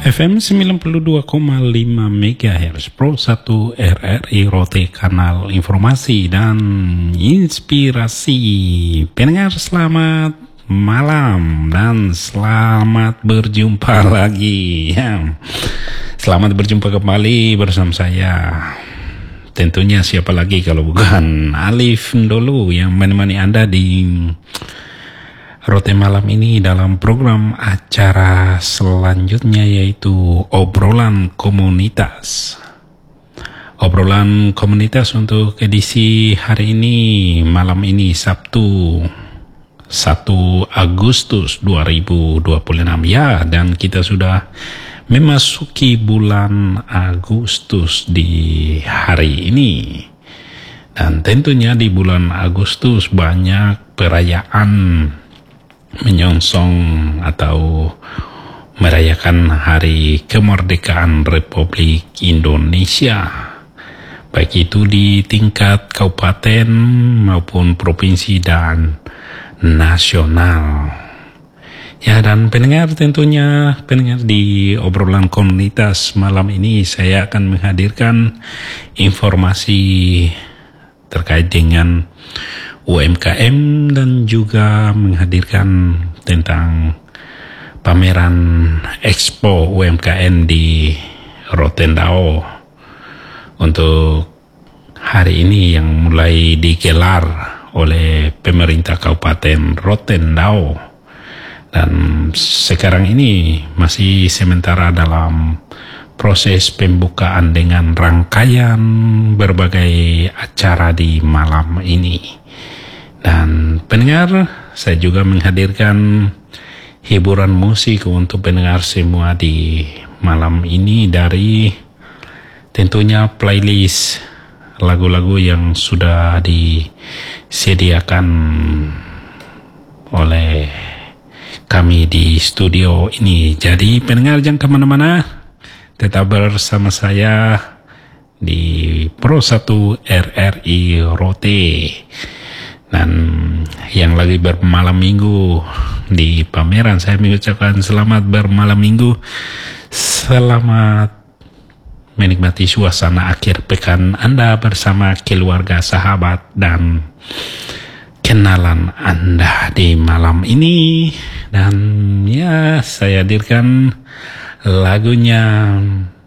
FM 92,5 MHz Pro 1 RRI Rote, kanal informasi dan inspirasi. Pendengar, selamat malam dan selamat berjumpa lagi ya. Selamat berjumpa kembali bersama saya. Tentunya siapa lagi kalau bukan Alif dulu yang menemani Anda di Rote malam ini dalam program acara selanjutnya, yaitu obrolan komunitas. Obrolan komunitas untuk edisi hari ini, malam ini Sabtu 1 Agustus 2026 ya, dan kita sudah memasuki bulan Agustus di hari ini. Dan tentunya di bulan Agustus banyak perayaan menyongsong atau merayakan hari kemerdekaan Republik Indonesia, baik itu di tingkat kabupaten maupun provinsi dan nasional. Ya, dan pendengar, tentunya pendengar, di obrolan komunitas malam ini saya akan menghadirkan informasi terkait dengan UMKM dan juga menghadirkan tentang pameran Expo UMKM di Rotendao untuk hari ini yang mulai digelar oleh pemerintah Kabupaten Rotendao, dan sekarang ini masih sementara dalam proses pembukaan dengan rangkaian berbagai acara di malam ini. Dan pendengar, saya juga menghadirkan hiburan musik untuk pendengar semua di malam ini dari tentunya playlist lagu-lagu yang sudah disediakan oleh kami di studio ini. Jadi pendengar, jangan kemana-mana, tetap bersama saya di Pro 1 RRI Rote. Dan yang lagi bermalam minggu di pameran, saya mengucapkan selamat bermalam minggu, selamat menikmati suasana akhir pekan Anda bersama keluarga, sahabat, dan kenalan Anda di malam ini. Dan ya, saya hadirkan lagunya